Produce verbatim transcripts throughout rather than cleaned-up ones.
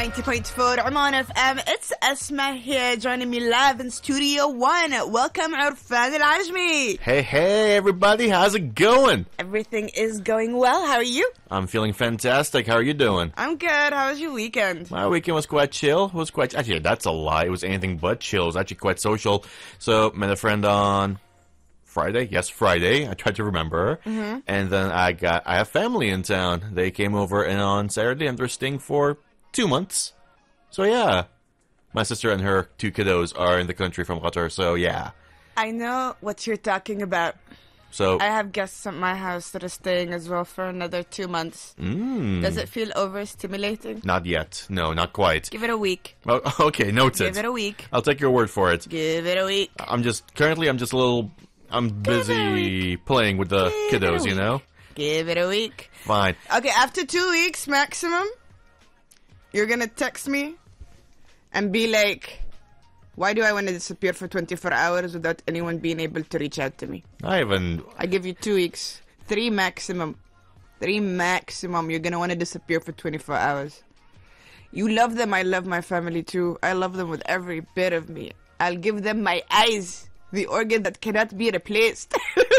ninety point four Oman F M. It's Asma here, joining me live in Studio One. Welcome, Arfan Al Ajmi. Hey, hey, everybody. How's it going? Everything is going well. How are you? I'm feeling fantastic. How are you doing? I'm good. How was your weekend? My weekend was quite chill. It was quite... Actually, that's a lie. It was anything but chill. It was actually quite social. So, met a friend on... Friday? Yes, Friday. I tried to remember. Mm-hmm. And then I got... I have family in town. They came over and on Saturday, and they're staying for two months. So, yeah. My sister and her two kiddos are in the country from Qatar, so, yeah. I know what you're talking about. So I have guests at my house that are staying as well for another two months. Mm, Does it feel overstimulating? not yet. No, not quite. Give it a week. Oh, okay, noted. Give it a week. I'll take your word for it. Give it a week. I'm just... Currently, I'm just a little... I'm busy playing with the Give it a kiddos, you week. know? Give it a week. Fine. Okay, after two weeks maximum, you're gonna text me and be like, why do I want to disappear for twenty-four hours without anyone being able to reach out to me? I haven't... I give you two weeks. Three maximum. Three maximum. You're gonna want to disappear for twenty-four hours. You love them. I love my family too. I love them with every bit of me. I'll give them my eyes. The organ that cannot be replaced.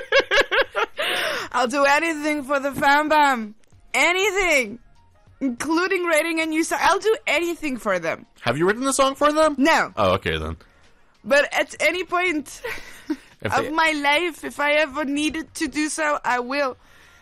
I'll do anything for the fam bam. Anything. Including writing a new song. I'll do anything for them. Have you written a song for them? No. Oh, okay then. But at any point If of they- my life, if I ever needed to do so, I will.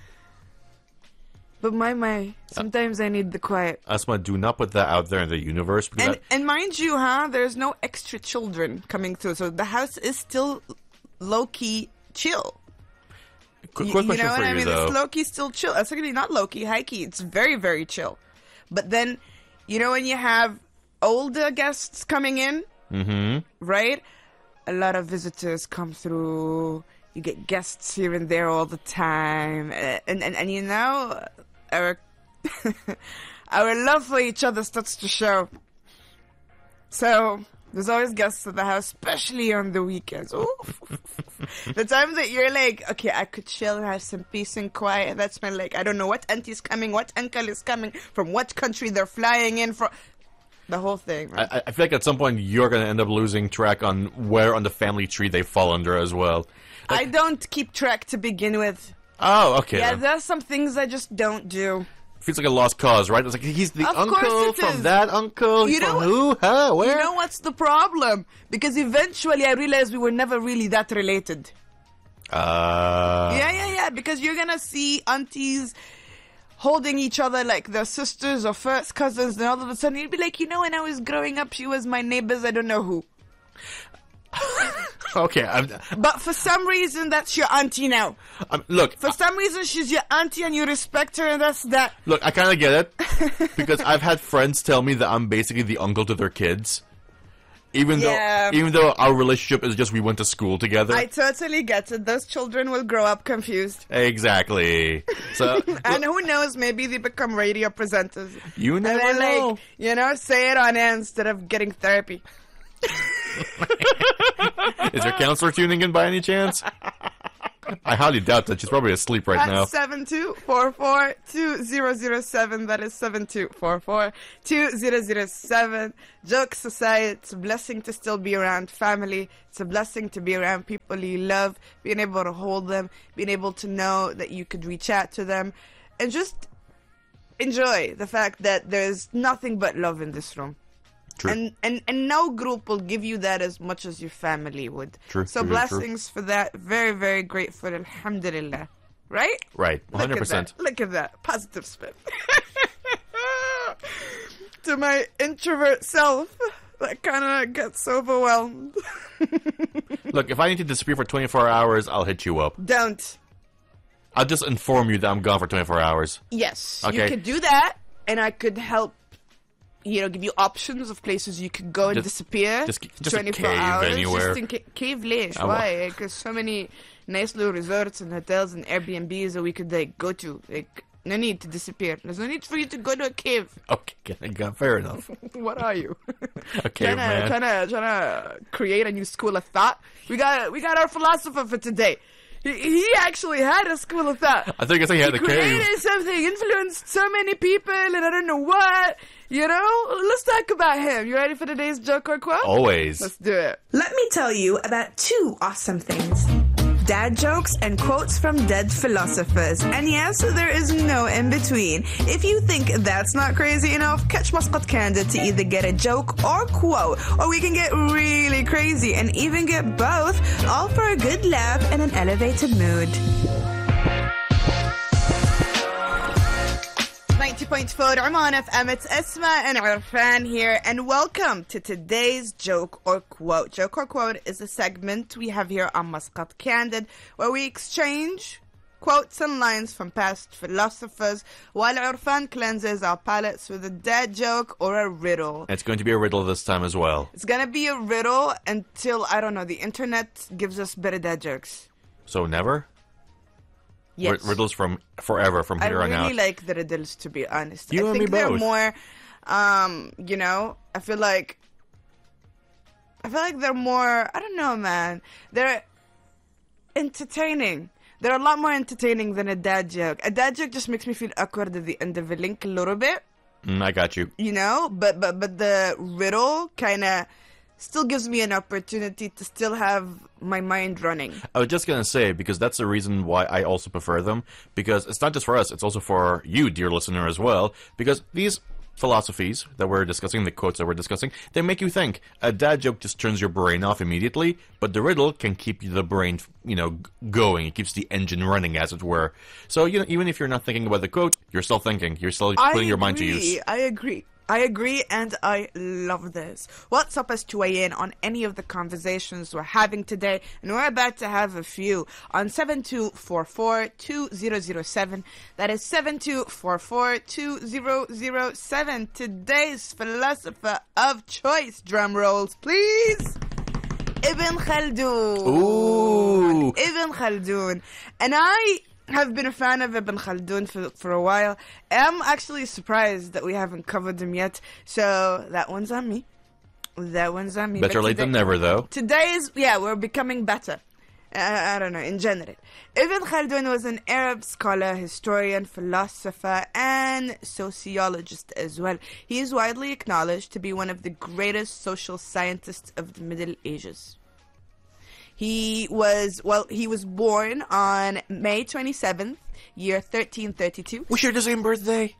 But my, my, sometimes I need the quiet. Asma, do not put that out there in the universe. Because And that- and mind you, huh? There's no extra children coming through, so the house is still low key chill. quick, Y- quick you question know for what I you, mean? though. It's low key still chill. It's actually not low key, high key. It's very very chill. But then, you know, when you have older guests coming in, Mm-hmm. right? A lot of visitors come through. You get guests here and there all the time, and and and, and you know, our our love for each other starts to show. So there's always guests at the house, especially on the weekends. Ooh. The time that you're like, okay, I could chill and have some peace and quiet. That's my like, I don't know what auntie's coming, what uncle is coming, from what country they're flying in from. The whole thing. Right? I, I feel like at some point you're going to end up losing track on where on the family tree they fall under as well. I don't keep track to begin with. Oh, okay. Yeah, then. there's some things I just don't do. Feels like a lost cause, right? It's like he's the Of course uncle it from is. that uncle. You He's know from who? Huh? Where? You know what's the problem? Because eventually I realized we were never really that related. uh, Yeah, yeah, yeah. Because you're gonna see aunties holding each other like they're sisters or first cousins, and all of a sudden you'd be like, you know, when I was growing up, she was my neighbor's, I don't know who. Okay. I'm, But for some reason, that's your auntie now. I'm, look, For some reason, she's your auntie and you respect her, and that's that. look. I kind of get it because I've had friends tell me that I'm basically the uncle to their kids, even Yeah. though even though our relationship is just we went to school together. I totally get it. Those children will grow up confused. Exactly. So And who knows, maybe they become radio presenters. you And never then, know. like, you know, say it on air instead of getting therapy. Is your counselor tuning in by any chance? I highly doubt that. She's probably asleep right now. That's seven two four four two zero zero seven. That is seven two four four two zero zero seven. Jokes aside, it's a blessing to still be around family. It's a blessing to be around people you love, being able to hold them, being able to know that you could reach out to them, and just enjoy the fact that there's nothing but love in this room. True. And, and and no group will give you that as much as your family would. True, So true, blessings for that. Very, very grateful. Alhamdulillah. Right? Right. one hundred percent. Look at that. Look at that. Positive spin. To my introvert self, that kind of gets overwhelmed. Look, if I need to disappear for twenty-four hours, I'll hit you up. Don't. I'll just inform you that I'm gone for twenty-four hours. Yes. Okay. You could do that, and I could help, you know, give you options of places you could go and Just- disappear. just- just a twenty-four cave hours. anywhere. Just in ca- cave lish. I wa- Why? Because so many nice little resorts and hotels and Airbnbs that we could like go to. Like, no need to disappear. There's no need for you to go to a cave. Okay, okay, fair enough. What are you? Okay, trying to man. trying to trying to create a new school of thought. We got we got our philosopher for today. He, he actually had a school of thought. I think I think he had He the cave. created something, influenced so many people, and I don't know what. You know, let's talk about him. You ready for today's joke or quote? Always. Let's do it. Let me tell you about two awesome things. Dad jokes and quotes from dead philosophers. And yes, there is no in between. If you think that's not crazy enough, catch Muscat Candid to either get a joke or quote. Or we can get really crazy and even get both, all for a good laugh and an elevated mood. ninety point four Oman F M, it's Esma and Arfan here, and welcome to today's Joke or Quote. Joke or Quote is a segment we have here on Muscat Candid where we exchange quotes and lines from past philosophers while Arfan cleanses our palates with a dad joke or a riddle. It's going to be a riddle this time as well. It's gonna be a riddle until, I don't know, the internet gives us better dad jokes. So never? Yes. R- riddles from forever, from here I on really out. like the riddles, to be honest. You I and think me they're both. more, um, you know, I feel like, I feel like they're more, I don't know, man. They're entertaining. They're a lot more entertaining than a dad joke. A dad joke just makes me feel awkward at the end of a link a little bit, Mm, I got you. you know? But, but, but the riddle kind of still gives me an opportunity to still have my mind running. I was just going to say, because that's the reason why I also prefer them, because it's not just for us, it's also for you, dear listener, as well, because these philosophies that we're discussing, the quotes that we're discussing, they make you think. A dad joke just turns your brain off immediately, but the riddle can keep the brain, you know, g- going. It keeps the engine running, as it were. So, you know, even if you're not thinking about the quote, you're still thinking. You're still putting I your mind to agree, use. I agree. I agree, and I love this. What's up us to weigh in on any of the conversations we're having today, and we're about to have a few on seven two four four, two zero zero seven. That is seven two four four, two zero zero seven. Today's philosopher of choice, drum rolls, please. Ibn Khaldun. Ooh. Ibn Khaldun. And I have been a fan of Ibn Khaldun for, for a while. I'm actually surprised that we haven't covered him yet. So that one's on me. That one's on me. Better But late today- than never, though. Today's, yeah, we're becoming better. Uh, I don't know, in general. Ibn Khaldun was an Arab scholar, historian, philosopher, and sociologist as well. He is widely acknowledged to be one of the greatest social scientists of the Middle Ages. He was, well, he was born on May twenty-seventh, year thirteen thirty-two. We share the same birthday.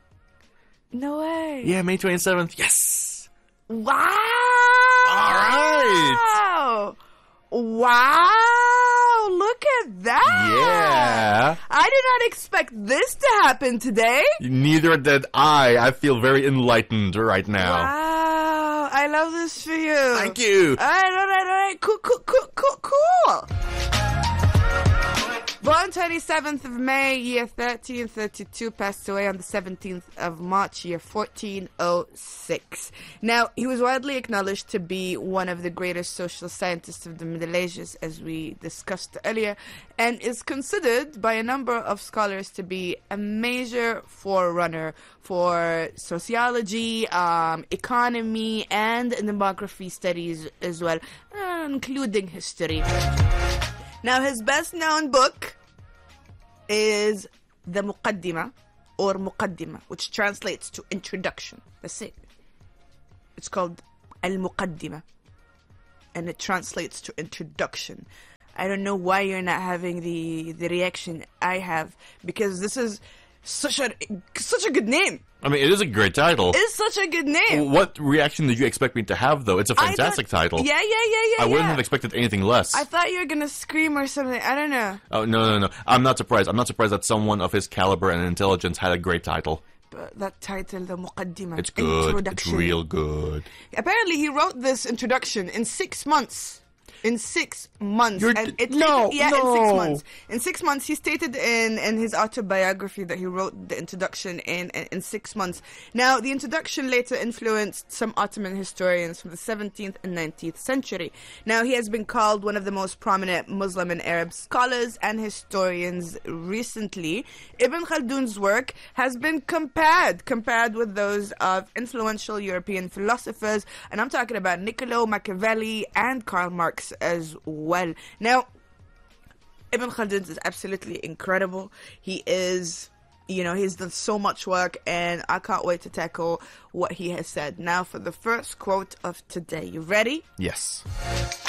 No way. Yeah, May twenty-seventh. Yes! Wow! All right! Wow! Look at that! Yeah! I did not expect this to happen today. Neither did I. I feel very enlightened right now. Wow! I love this for you. Thank you. All right, all right, all right. Cool, cool, cool, cool, cool. Born twenty-seventh of May, year thirteen thirty-two, passed away on the seventeenth of March, year fourteen oh six. Now, he was widely acknowledged to be one of the greatest social scientists of the Middle Ages, as we discussed earlier, and is considered by a number of scholars to be a major forerunner for sociology, um, economy, and demography studies as well, uh, including history. Now, his best-known book is the Muqaddimah, or Muqaddimah, which translates to introduction. That's it. It's called Al-Muqaddimah, and it translates to introduction. I don't know why you're not having the, the reaction I have, because this is such a such a good name. I mean, it is a great title. It's such a good name. What reaction did you expect me to have, though? It's a I fantastic thought- title. Yeah, yeah, yeah, yeah. I wouldn't yeah. have expected anything less. I thought you were gonna scream or something. I don't know. Oh, no, no, no. I'm not surprised. I'm not surprised that someone of his caliber and intelligence had a great title. But that title, the Muqaddimah, It's good. It's introduction. real good. Apparently, he wrote this introduction in six months. In six months. You're and d- it no, yeah, in no. six months. In six months, he stated in, in his autobiography that he wrote the introduction in, in, in six months. Now, the introduction later influenced some Ottoman historians from the seventeenth and nineteenth century. Now, he has been called one of the most prominent Muslim and Arab scholars and historians recently. Ibn Khaldun's work has been compared, compared with those of influential European philosophers, and I'm talking about Niccolo Machiavelli and Karl Marx as well. Now, Ibn Khaldun is absolutely incredible. He is You know, he's done so much work, and I can't wait to tackle what he has said. Now for the first quote of today. You ready? Yes.